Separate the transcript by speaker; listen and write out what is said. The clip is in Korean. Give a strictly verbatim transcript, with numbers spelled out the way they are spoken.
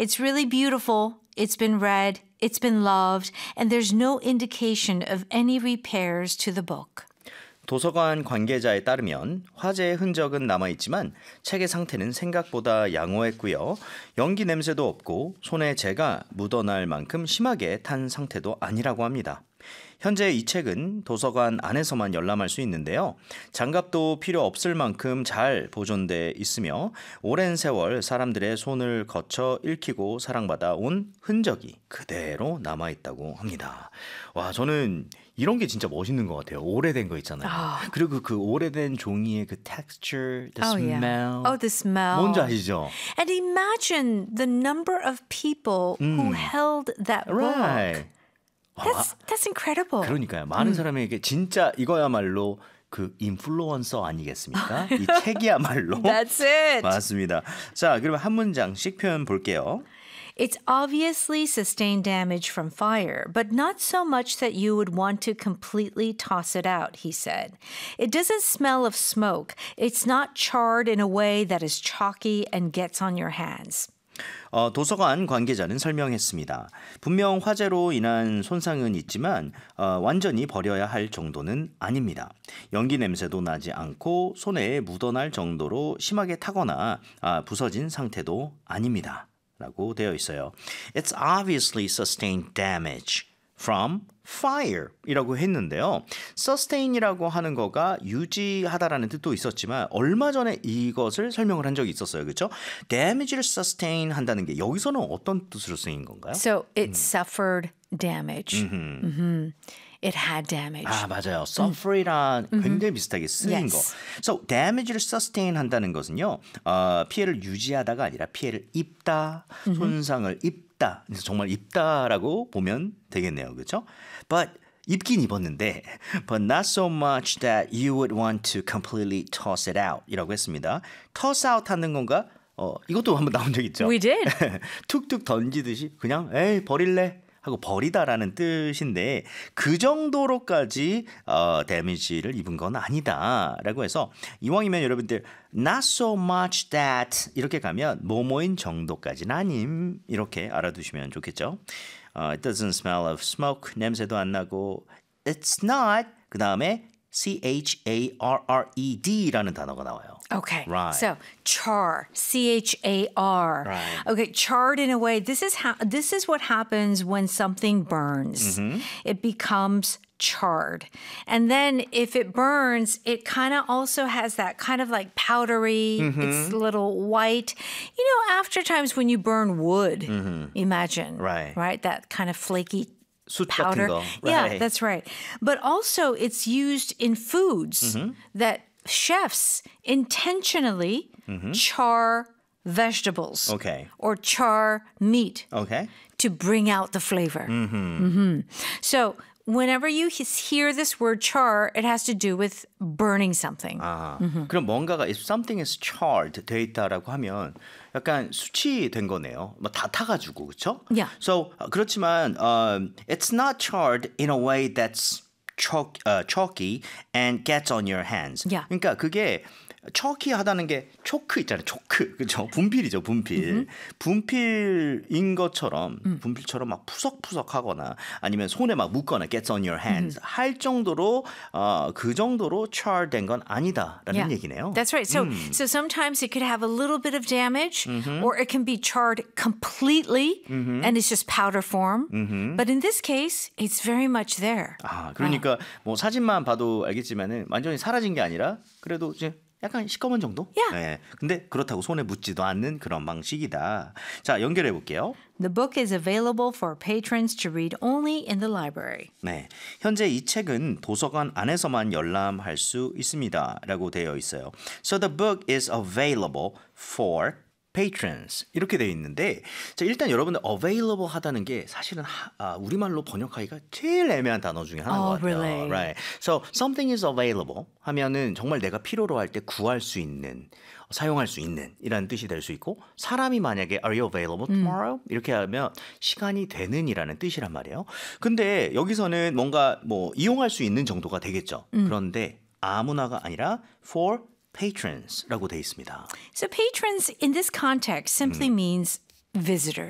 Speaker 1: It's really beautiful. It's been read. It's been loved. And there's no indication of any repairs to the book.
Speaker 2: 도서관 관계자에 따르면 화재의 흔적은 남아있지만 책의 상태는 생각보다 양호했고요. 연기 냄새도 없고 손에 재가 묻어날 만큼 심하게 탄 상태도 아니라고 합니다. 현재 이 책은 도서관 안에서만 열람할 수 있는데요. 장갑도 필요 없을 만큼 잘 보존돼 있으며 오랜 세월 사람들의 손을 거쳐 읽히고 사랑받아 온 흔적이 그대로 남아있다고 합니다. 와, 저는 이런 게 진짜 멋있는 것 같아요. 오래된 거 있잖아요.
Speaker 1: Oh.
Speaker 2: 그리고 그 오래된 종이의 그 texture, the
Speaker 1: Oh,
Speaker 2: smell.
Speaker 1: yeah. Oh, the smell.
Speaker 2: 뭔지 아시죠?
Speaker 1: And imagine the number of people who held that
Speaker 2: Right.
Speaker 1: book. That's, that's incredible.
Speaker 2: 그러니까요. 많은 사람에게 진짜 이거야말로 그 인플루언서 아니겠습니까? 이 책이야말로.
Speaker 1: That's it.
Speaker 2: 맞습니다. 자, 그러면 한 문장씩 표현 볼게요.
Speaker 1: It's obviously sustained damage from fire, but not so much that you would want to completely toss it out, he said. It doesn't smell of smoke. It's not charred in a way that is chalky and gets on your hands.
Speaker 2: 어, 도서관 관계자는 설명했습니다. 분명 화재로 인한 손상은 있지만 어, 완전히 버려야 할 정도는 아닙니다. 연기 냄새도 나지 않고 손에 묻어날 정도로 심하게 타거나 아, 부서진 상태도 아닙니다. 라고 되어 있어요. It's obviously sustained damage from fire 이라고 했는데요. sustain이라고 하는 거가 유지하다라는 뜻도 있었지만 얼마 전에 이것을 설명을 한 적이 있었어요. 그렇죠? damage를 sustain 한다는 게 여기서는 어떤 뜻으로 쓰인 건가요?
Speaker 1: So it suffered damage. Mm-hmm. Mm-hmm. It had damage.
Speaker 2: 아, 맞아요. suffer이랑 mm-hmm. 굉장히 비슷하게 쓰인
Speaker 1: yes.
Speaker 2: 거. So damage를 sustain 한다는 것은요. 어, 피해를 유지하다가 아니라 피해를 입다, mm-hmm. 손상을 입다. 그래서 정말 입다라고 보면 되겠네요. 그렇죠? But 입긴 입었는데 but not so much that you would want to completely toss it out 이라고 했습니다. toss out 하는 건가? 어, 이것도 한번 나온 적 있죠?
Speaker 1: We did.
Speaker 2: 툭툭 던지듯이 그냥 에이 버릴래 하고 버리다라는 뜻인데 그 정도로까지 어, 데미지를 입은 건 아니다라고 해서 이왕이면 여러분들 not so much that 이렇게 가면 뭐뭐인 정도까지는 아님 이렇게 알아두시면 좋겠죠. 어, it doesn't smell of smoke 냄새도 안 나고 it's not 그 다음에 C H A R R E D라는 단어가 나와요.
Speaker 1: Okay.
Speaker 2: Right.
Speaker 1: So char, C H A R.
Speaker 2: Right.
Speaker 1: Okay, charred in a way. This is how. This is what happens when something burns. Mm-hmm. It becomes charred, and then if it burns, it kind of also has that kind of like powdery. Mm-hmm. It's a little white. You know, after times when you burn wood, mm-hmm. imagine,
Speaker 2: right,
Speaker 1: right, that kind of flaky.
Speaker 2: 숯
Speaker 1: powder.
Speaker 2: 같은 거.
Speaker 1: Yeah,
Speaker 2: right.
Speaker 1: that's right. But also it's used in foods
Speaker 2: mm-hmm.
Speaker 1: that chefs intentionally mm-hmm. char vegetables
Speaker 2: okay.
Speaker 1: or char meat
Speaker 2: okay.
Speaker 1: to bring out the flavor.
Speaker 2: Mm-hmm.
Speaker 1: Mm-hmm. So whenever you hear this word char, it has to do with burning something.
Speaker 2: 아, mm-hmm. 그럼 뭔가가 if something is charred 돼 있다라고 하면 약간 수치 된 거네요. 뭐 다 타가지고 그렇죠?
Speaker 1: Yeah.
Speaker 2: So 그렇지만 um, it's not charred in a way that's chalk, uh, chalky and gets on your hands.
Speaker 1: Yeah.
Speaker 2: 그러니까 그게 chalky하다는 게 초크 있잖아요. 초크. 그렇죠? 분필이죠. 분필. Mm-hmm. 분필인 것처럼 mm. 분필처럼 막 푸석푸석하거나 아니면 손에 막 묻거나 gets on your hands mm-hmm. 할 정도로 어, 그 정도로 charred 건 아니다라는
Speaker 1: yeah.
Speaker 2: 얘기네요.
Speaker 1: That's right. So
Speaker 2: 음.
Speaker 1: so sometimes it could have a little bit of damage
Speaker 2: mm-hmm.
Speaker 1: or it can be charred completely mm-hmm. and it's just powder form. Mm-hmm. But in this case, it's very much there.
Speaker 2: 아, 그러니까 어. 뭐 사진만 봐도 알겠지만은 완전히 사라진 게 아니라 그래도 이제 약간 시꺼먼 정도?
Speaker 1: Yeah.
Speaker 2: 네. 근데 그렇다고 손에 묻지도 않는 그런 방식이다. 자, 연결해 볼게요.
Speaker 1: The book is available for patrons to read only in the library.
Speaker 2: 네. 현재 이 책은 도서관 안에서만 열람할 수 있습니다. 라고 되어 있어요. So the book is available for patrons 이렇게 되어 있는데 자, 일단 여러분들 available 하다는 게 사실은 하, 아, 우리말로 번역하기가 제일 애매한 단어 중에 하나인
Speaker 1: oh,
Speaker 2: 것 같아요.
Speaker 1: Really?
Speaker 2: Right. So something is available 하면은 정말 내가 필요로 할 때 구할 수 있는 사용할 수 있는 이라는 뜻이 될 수 있고 사람이 만약에 are you available tomorrow? 음. 이렇게 하면 시간이 되는 이라는 뜻이란 말이에요. 근데 여기서는 뭔가 뭐 이용할 수 있는 정도가 되겠죠. 음. 그런데 아무나가 아니라 for patrons라고 돼 있습니다.
Speaker 1: So patrons in this context simply mm. means visitors.